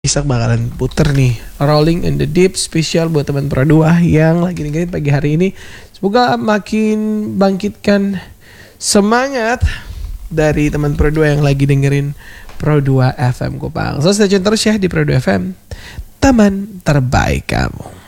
Isak bakalan puter nih Rolling in the Deep spesial buat teman Pro 2 yang lagi dengerin pagi hari ini. Semoga makin bangkitkan semangat dari teman Pro 2 yang lagi dengerin Pro 2 FM Kupang. So stay tune terus ya di Pro 2 FM, teman terbaik kamu.